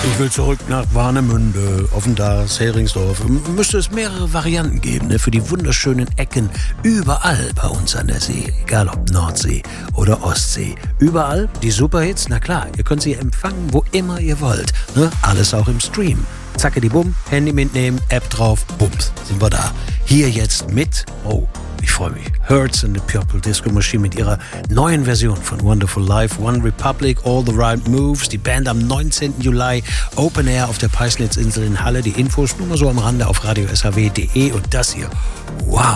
Ich will zurück nach Warnemünde, Offendas, Heringsdorf. Müsste es mehrere Varianten geben, ne, für die wunderschönen Ecken überall bei uns an der See. Egal ob Nordsee oder Ostsee. Überall die Superhits, na klar, ihr könnt sie empfangen, wo immer ihr wollt. Ne? Alles auch im Stream. Zacke die Bumm, Handy mitnehmen, App drauf, bums, sind wir da. Hier jetzt mit, ich freue mich, Hurts and the Purple Disco Machine mit ihrer neuen Version von Wonderful Life, One Republic, All the Right Moves. Die Band am 19. Juli, Open Air auf der Peißnitzinsel in Halle. Die Infos nur mal so am Rande auf radio-shw.de und das hier, wow.